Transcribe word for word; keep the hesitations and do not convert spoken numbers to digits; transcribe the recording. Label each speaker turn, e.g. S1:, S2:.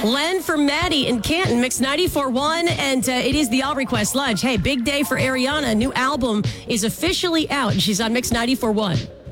S1: Len for Maddie in Canton, Mix ninety-four point one, and uh, it is the All Request Lunch. Hey, big day for Ariana. New album is officially out, and she's on Mix ninety-four point one.